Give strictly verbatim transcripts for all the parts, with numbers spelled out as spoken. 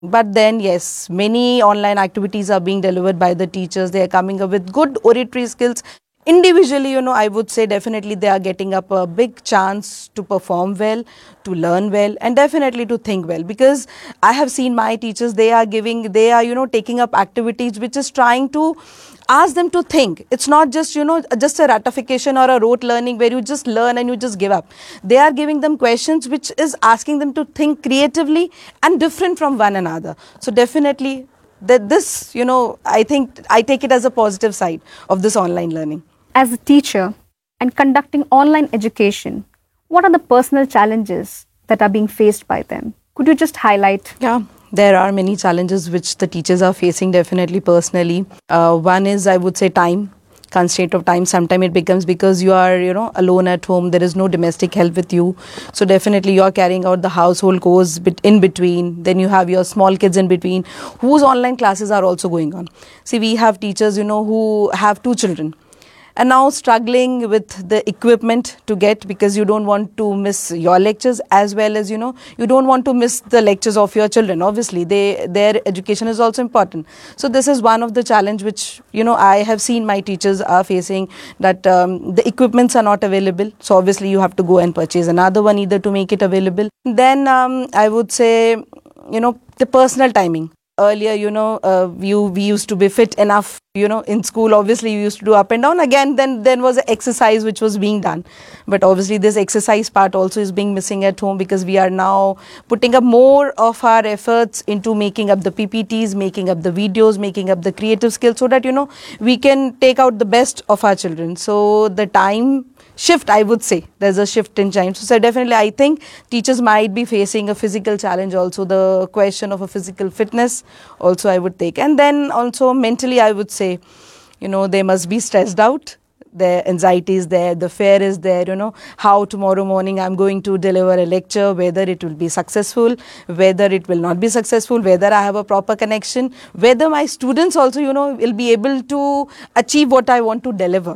But then, yes, many online activities are being delivered by the teachers. They are coming up with good oratory skills. Individually, you know, I would say definitely they are getting up a big chance to perform well, to learn well, and definitely to think well. Because I have seen my teachers, they are giving, they are, you know, taking up activities which is trying to ask them to think. It's not just, you know, just a ratification or a rote learning where you just learn and you just give up. They are giving them questions which is asking them to think creatively and different from one another. So definitely that this, you know, I think I take it as a positive side of this online learning. As a teacher and conducting online education, what are the personal challenges that are being faced by them? Could you just highlight? Yeah, there are many challenges which the teachers are facing definitely personally. Uh, one is, I would say, time, constraint of time. Sometimes it becomes because you are, you know, alone at home. There is no domestic help with you. So definitely you are carrying out the household chores bit in between. Then you have your small kids in between whose online classes are also going on. See, we have teachers, you know, who have two children and now struggling with the equipment to get, because you don't want to miss your lectures as well as, you know, you don't want to miss the lectures of your children. Obviously they, their education is also important. So this is one of the challenge which, you know, I have seen my teachers are facing, that um, the equipments are not available. So obviously you have to go and purchase another one either to make it available. Then um, I would say, you know, the personal timing. Earlier, you know, uh, you, we used to be fit enough, you know, in school. Obviously, we used to do up and down. Again, then there was an exercise which was being done. But obviously, this exercise part also is being missing at home, because we are now putting up more of our efforts into making up the P P Ts, making up the videos, making up the creative skills, so that, you know, we can take out the best of our children. So the time shift, I would say, there's a shift in time. So, so definitely I think teachers might be facing a physical challenge also, the question of a physical fitness also I would take. And then also mentally I would say, you know, they must be stressed out. Their anxiety is there, the fear is there, you know, how tomorrow morning I'm going to deliver a lecture, whether it will be successful, whether it will not be successful, whether I have a proper connection, whether my students also, you know, will be able to achieve what I want to deliver.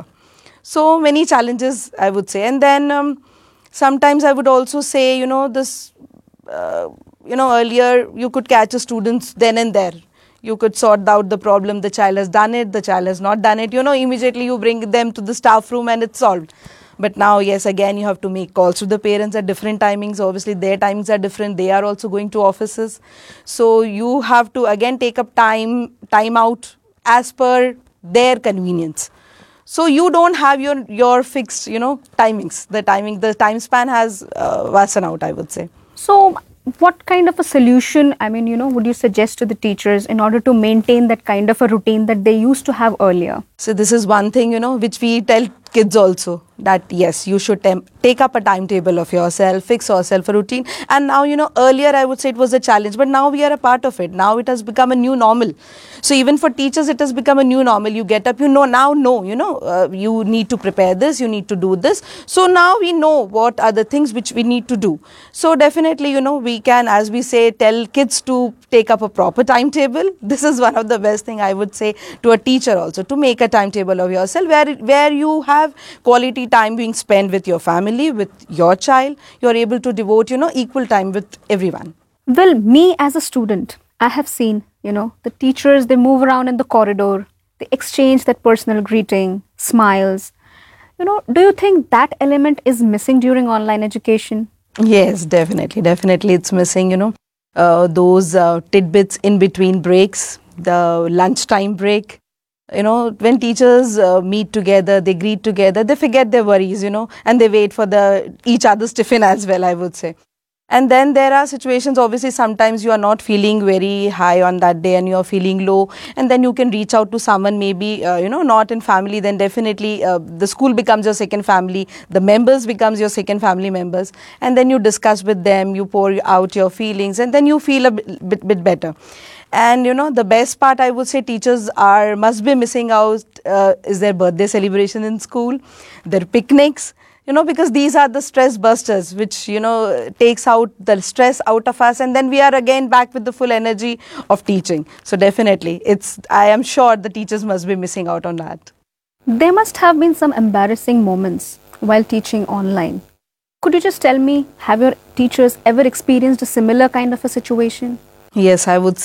So many challenges, I would say. And then um, sometimes I would also say, you know, this, uh, you know, earlier you could catch a student then and there. You could sort out the problem. The child has done it, the child has not done it. You know, immediately you bring them to the staff room and it's solved. But now, yes, again, you have to make calls to the parents at different timings. Obviously, their timings are different. They are also going to offices. So you have to, again, take up time, time out as per their convenience. So you don't have your, your fixed, you know, timings. The timing, the time span has uh, worsened out, I would say. So what kind of a solution, I mean, you know, would you suggest to the teachers in order to maintain that kind of a routine that they used to have earlier? So this is one thing, you know, which we tell kids also, that yes, you should tem- take up a timetable of yourself, fix yourself a routine. And now, you know, earlier I would say it was a challenge, but now we are a part of it. Now it has become a new normal. So even for teachers, it has become a new normal. You get up, you know, now know, you know, uh, you need to prepare this, you need to do this. So now we know what are the things which we need to do. So definitely, you know, we can, as we say, tell kids to take up a proper timetable. This is one of the best thing I would say to a teacher also, to make a timetable of yourself where, where you have quality time being spent with your family, with your child. You are able to devote, you know, equal time with everyone. Well, me as a student, I have seen, you know, the teachers, they move around in the corridor, they exchange that personal greeting, smiles. You know, do you think that element is missing during online education? Yes, definitely. Definitely it's missing, you know, uh, those uh, tidbits in between breaks, the lunchtime break. You know, when teachers uh, meet together, they greet together, they forget their worries, you know, and they wait for the each other's tiffin as well, I would say. And then there are situations, obviously, sometimes you are not feeling very high on that day and you are feeling low. And then you can reach out to someone, maybe, uh, you know, not in family, then definitely uh, the school becomes your second family. The members becomes your second family members. And then you discuss with them, you pour out your feelings, and then you feel a bit, bit, bit better. And, you know, the best part, I would say, teachers are must be missing out uh, is their birthday celebration in school, their picnics. You know, because these are the stress busters, which, you know, takes out the stress out of us. And then we are again back with the full energy of teaching. So definitely, it's, I am sure the teachers must be missing out on that. There must have been some embarrassing moments while teaching online. Could you just tell me, have your teachers ever experienced a similar kind of a situation? Yes, I would